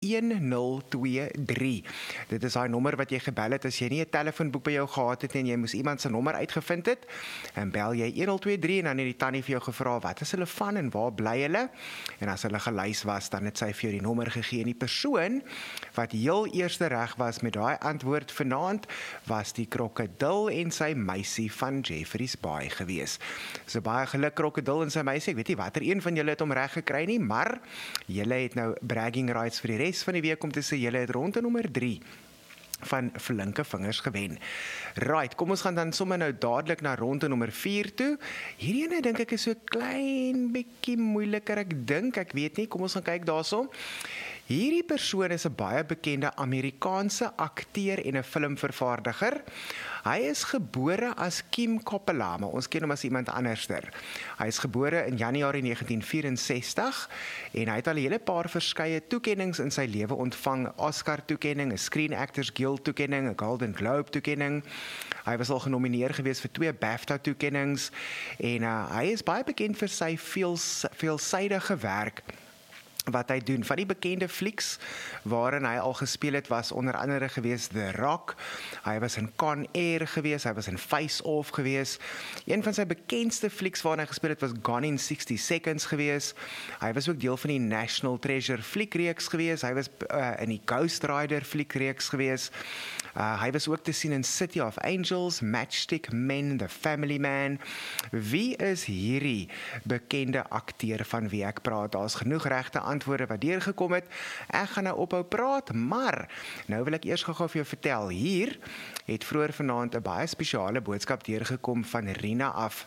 1023. Dit is daai nommer wat jy gebel het as jy nie 'n telefoonboek by jou gehad het en jy moes iemand se nommer uitgevind het. En bel jy 1023 en dan het die tannie vir jou gevra wat is hulle van en waar bly hulle? En as hulle gelys was, dan het sy vir jou die nommer gegee. En die persoon wat heel eerste reg was met daai antwoord vanaand was die krokodil en sy meisie van Jeffreys Bay gewees. So baie geluk krokodil en sy meisie. Ek weet nie watter een van julle het hom reg gekry nie, maar julle het nou bragging rights vir die res van die week om te sê julle het ronde nommer 3 van flinke vingers gewen. Right, kom ons gaan dan sommer nou dadelik na ronde nommer 4 toe. Hierdie ene dink ek is so klein bietjie moeiliker, ek weet nie, kom ons gaan kyk daarso. Hierdie persoon is 'n baie bekende Amerikaanse akteur en 'n filmvervaardiger. Hy is gebore as Kim Coppela, maar ons ken hom as iemand anderster. Hy is gebore in Januarie 1964 en hy het al 'n hele paar verskeie toekennings in sy lewe ontvang. Oscar-toekenning, 'n Screen Actors Guild toekenning, 'n Golden Globe toekenning. Hy was al genomineer gewees vir 2 BAFTA-toekennings en hy is baie bekend vir sy veelsidige werk wat hy doen. Van die bekende flieks waarin hy al gespeel het was onder andere gewees The Rock, hy was in Con Air gewees, hy was in Face Off gewees. Een van sy bekendste flieks waarin hy gespeel het was Gone in 60 Seconds gewees. Hy was ook deel van die National Treasure fliekreeks gewees, hy was in die Ghost Rider fliekreeks gewees. Hy was ook te sien in City of Angels, Matchstick Men, The Family Man. Wie is hierdie bekende akteur van wie ek praat? Daar is genoeg regte antwoorde wat deurgekom het. Ek gaan nou ophou praat, maar nou wil ek eers gou vir jou vertel. Hier het vroeër vanaand 'n baie spesiale boodskap deurgekom van Rina af.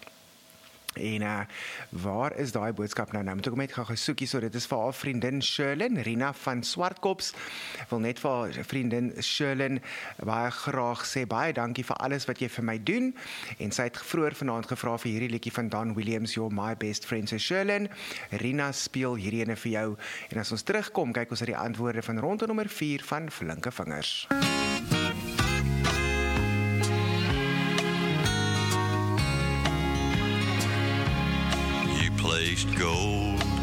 En waar is daai boodskap nou? Nou moet ek net gou soekie, so dit is vir haar vriendin Sherlyn, Rina van Swartkops. Wil net vir haar vriendin Sherlyn baie graag sê, baie dankie vir alles wat jy vir my doen. En sy het vroeër vanaand gevra vir hierdie liedjie van Don Williams, You're My Best Friend. So Sherlyn, Rina speel hierdie ene vir jou. En as ons terugkom, kyk ons na die antwoorde van ronde nommer 4 van Flinke Vingers. Placed gold